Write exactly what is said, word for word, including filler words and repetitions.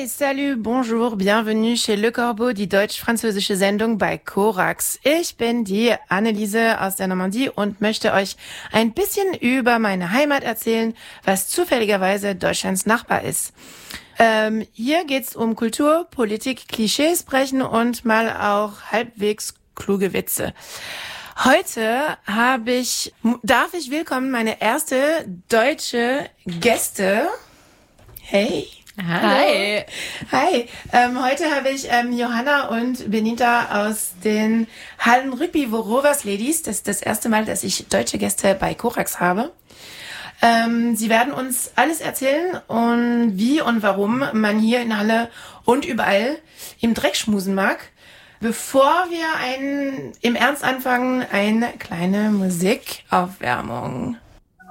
Hi, salut, bonjour, bienvenue chez Le Corbeau, die deutsch-französische Sendung bei Korax. Ich bin die Anneliese aus der Normandie und möchte euch ein bisschen über meine Heimat erzählen, was zufälligerweise Deutschlands Nachbar ist. Ähm, hier geht's um Kultur, Politik, Klischees brechen und mal auch halbwegs kluge Witze. Heute habe ich, darf ich willkommen meine erste deutsche Gäste. Hey. Hallo. Hi. Hi. Ähm, heute habe ich ähm, Johanna und Benita aus den Hallen Rugby Rovers Ladies. Das ist das erste Mal, dass ich deutsche Gäste bei Korax habe. Ähm, sie werden uns alles erzählen und wie und warum man hier in Halle und überall im Dreck schmusen mag. Bevor wir ein, im Ernst anfangen, eine kleine Musikaufwärmung.